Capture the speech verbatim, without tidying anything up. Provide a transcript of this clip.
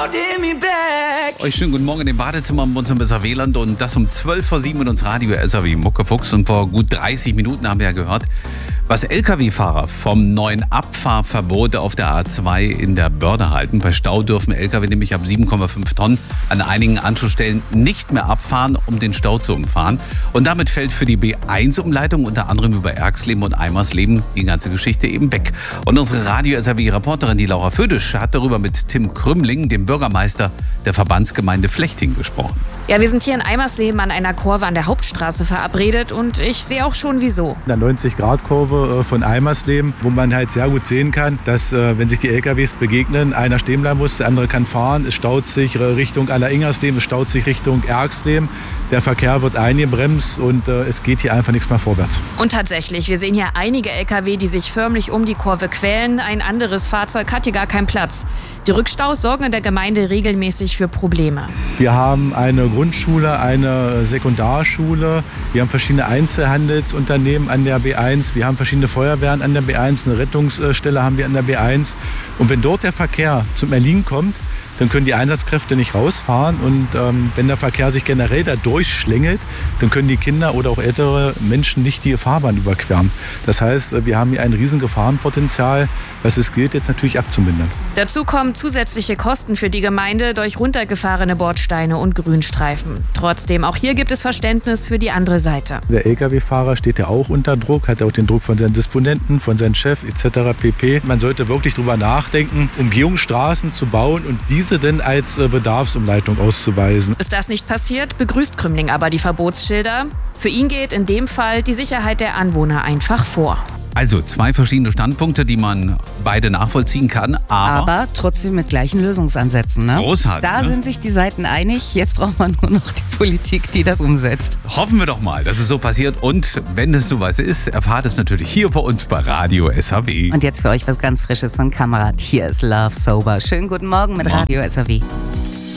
Euch schönen guten Morgen in dem Badezimmer in unserem Weserwehland und das um zwölf vor sieben in uns Radio S R W Muckefuchs. Und vor gut dreißig Minuten haben wir ja gehört, was L K W-Fahrer vom neuen Abfahrverbot auf der A zwei in der Börde halten. Bei Stau dürfen L K W nämlich ab sieben Komma fünf Tonnen an einigen Anschlussstellen nicht mehr abfahren, um den Stau zu umfahren. Und damit fällt für die B eins Umleitung unter anderem über Erxleben und Eimersleben die ganze Geschichte eben weg. Und unsere Radio S R W-Reporterin, die Laura Födisch, hat darüber mit Tim Krümling, dem Bürgermeister der Verbandsgemeinde Flechting, gesprochen. Ja, wir sind hier in Eimersleben an einer Kurve an der Hauptstraße verabredet und ich sehe auch schon wieso. In der neunzig-Grad-Kurve von Eimersleben, wo man halt sehr gut sehen kann, dass wenn sich die L K Ws begegnen, einer stehen bleiben muss, der andere kann fahren. Es staut sich Richtung Alleringersleben, es staut sich Richtung Erxleben. Der Verkehr wird eingebremst und äh, es geht hier einfach nichts mehr vorwärts. Und tatsächlich, wir sehen hier einige L K W, die sich förmlich um die Kurve quälen. Ein anderes Fahrzeug hat hier gar keinen Platz. Die Rückstaus sorgen in der Gemeinde regelmäßig für Probleme. Wir haben eine Grundschule, eine Sekundarschule, wir haben verschiedene Einzelhandelsunternehmen an der B eins, wir haben verschiedene Feuerwehren an der B eins, eine Rettungsstelle haben wir an der B eins. Und wenn dort der Verkehr zum Erliegen kommt, dann können die Einsatzkräfte nicht rausfahren und ähm, wenn der Verkehr sich generell da durchschlängelt, dann können die Kinder oder auch ältere Menschen nicht die Fahrbahn überqueren. Das heißt, wir haben hier ein riesen Gefahrenpotenzial, was es gilt jetzt natürlich abzumindern. Dazu kommen zusätzliche Kosten für die Gemeinde durch runtergefahrene Bordsteine und Grünstreifen. Trotzdem, auch hier gibt es Verständnis für die andere Seite. Der L K W-Fahrer steht ja auch unter Druck, hat auch den Druck von seinen Disponenten, von seinem Chef et cetera pp. Man sollte wirklich drüber nachdenken, Umgehungsstraßen zu bauen und diese denn als Bedarfsumleitung auszuweisen. Ist das nicht passiert, begrüßt Krümling aber die Verbotsschilder. Für ihn geht in dem Fall die Sicherheit der Anwohner einfach vor. Also zwei verschiedene Standpunkte, die man beide nachvollziehen kann, aber, aber trotzdem mit gleichen Lösungsansätzen. Ne? Großartig. Da ne? sind sich die Seiten einig. Jetzt braucht man nur noch die Politik, die das umsetzt. Hoffen wir doch mal, dass es so passiert. Und wenn es sowas ist, erfahrt es natürlich hier bei uns bei Radio S R W. Und jetzt für euch was ganz Frisches von Kamerad. Hier ist Love Sober. Schönen guten Morgen mit Radio S R W.